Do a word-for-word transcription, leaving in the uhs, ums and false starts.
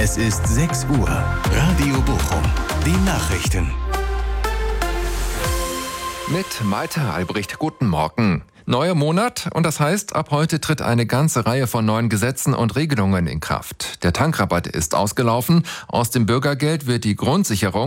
Es ist sechs Uhr. Radio Bochum. Die Nachrichten. Mit Malte Albrecht, guten Morgen. Neuer Monat und das heißt, ab heute tritt eine ganze Reihe von neuen Gesetzen und Regelungen in Kraft. Der Tankrabatt ist ausgelaufen, aus dem Bürgergeld wird die Grundsicherung